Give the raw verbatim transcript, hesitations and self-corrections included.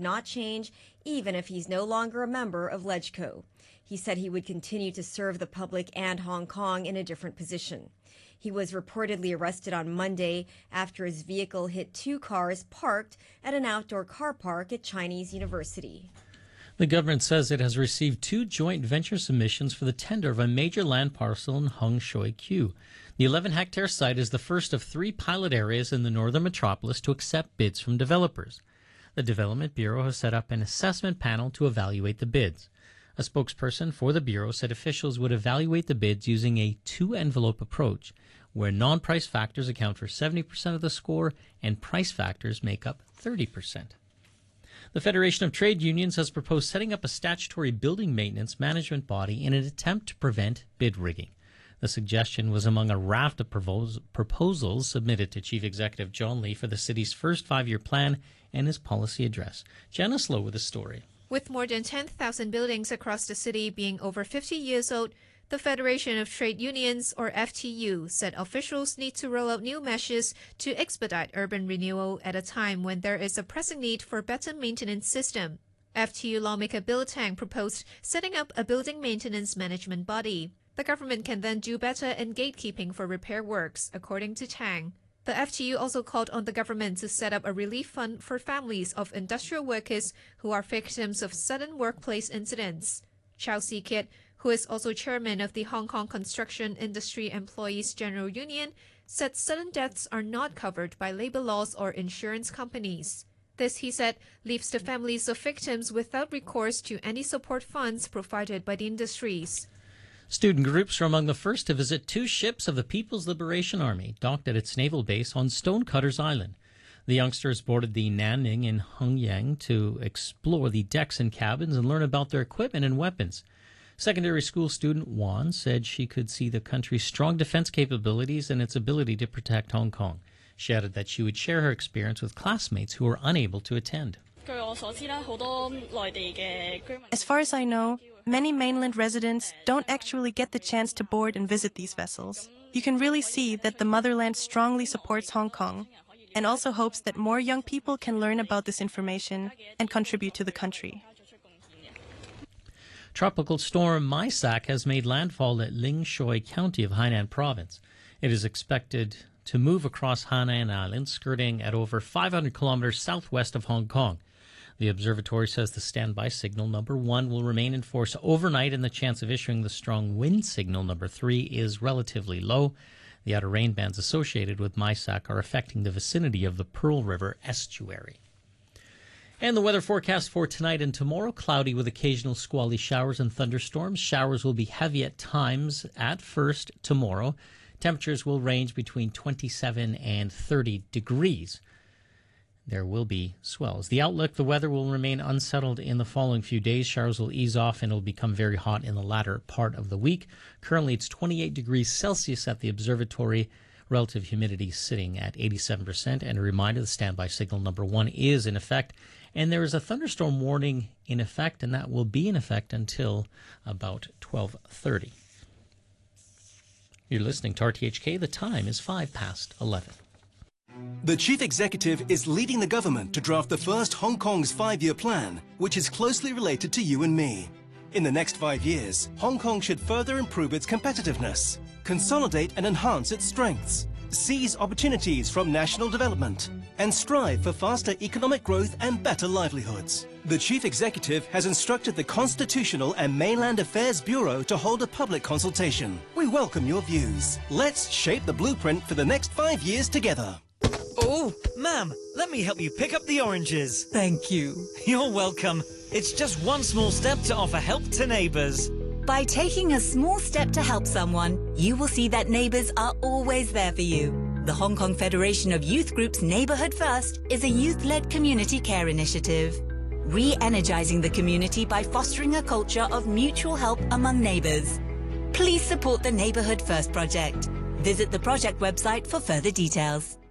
not change, even if he's no longer a member of LegCo. He said he would continue to serve the public and Hong Kong in a different position. He was reportedly arrested on Monday after his vehicle hit two cars parked at an outdoor car park at Chinese University. The government says it has received two joint venture submissions for the tender of a major land parcel in Hung Shui Kiu. The eleven-hectare site is the first of three pilot areas in the northern metropolis to accept bids from developers. The Development Bureau has set up an assessment panel to evaluate the bids. A spokesperson for the Bureau said officials would evaluate the bids using a two-envelope approach, where non-price factors account for seventy percent of the score and price factors make up thirty percent. The Federation of Trade Unions has proposed setting up a statutory building maintenance management body in an attempt to prevent bid rigging. The suggestion was among a raft of propos- proposals submitted to Chief Executive John Lee for the city's first five-year plan and his policy address. Janice Lowe with the story. With more than ten thousand buildings across the city being over fifty years old, the Federation of Trade Unions, or F T U, said officials need to roll out new measures to expedite urban renewal at a time when there is a pressing need for a better maintenance system. F T U lawmaker Bill Tang proposed setting up a building maintenance management body. The government can then do better in gatekeeping for repair works, according to Tang. The F T U also called on the government to set up a relief fund for families of industrial workers who are victims of sudden workplace incidents. Chow Si-kit, who is also chairman of the Hong Kong Construction Industry Employees General Union, said sudden deaths are not covered by labor laws or insurance companies. This, he said, leaves the families of victims without recourse to any support funds provided by the industries. Student groups are among the first to visit two ships of the People's Liberation Army docked at its naval base on Stonecutters Island. The youngsters boarded the Nanning in Hengyang to explore the decks and cabins and learn about their equipment and weapons. Secondary school student Wan said she could see the country's strong defense capabilities and its ability to protect Hong Kong. She added that she would share her experience with classmates who were unable to attend. As far as I know, many mainland residents don't actually get the chance to board and visit these vessels. You can really see that the motherland strongly supports Hong Kong and also hopes that more young people can learn about this information and contribute to the country. Tropical storm Maisak has made landfall at Ling Shui County of Hainan Province. It is expected to move across Hainan Island, skirting at over five hundred kilometers southwest of Hong Kong. The observatory says the standby signal number one will remain in force overnight, and the chance of issuing the strong wind signal number three is relatively low. The outer rain bands associated with Maisak are affecting the vicinity of the Pearl River estuary. And the weather forecast for tonight and tomorrow: cloudy with occasional squally showers and thunderstorms. Showers will be heavy at times at first tomorrow. Temperatures will range between twenty-seven and thirty degrees. There will be swells. The outlook: the weather will remain unsettled in the following few days. Showers will ease off and it will become very hot in the latter part of the week. Currently, it's twenty-eight degrees Celsius at the observatory. Relative humidity sitting at eighty-seven percent. And a reminder, the standby signal number one is in effect. And there is a thunderstorm warning in effect, and that will be in effect until about twelve thirty. You're listening to R T H K. The time is five past eleven. The Chief Executive is leading the government to draft the first Hong Kong's five-year plan, which is closely related to you and me. In the next five years, Hong Kong should further improve its competitiveness, consolidate and enhance its strengths, seize opportunities from national development, and strive for faster economic growth and better livelihoods. The Chief Executive has instructed the Constitutional and Mainland Affairs Bureau to hold a public consultation. We welcome your views. Let's shape the blueprint for the next five years together. Oh, ma'am, let me help you pick up the oranges. Thank you. You're welcome. It's just one small step to offer help to neighbours. By taking a small step to help someone, you will see that neighbours are always there for you. The Hong Kong Federation of Youth Groups Neighbourhood First is a youth-led community care initiative, re-energising the community by fostering a culture of mutual help among neighbours. Please support the Neighbourhood First project. Visit the project website for further details.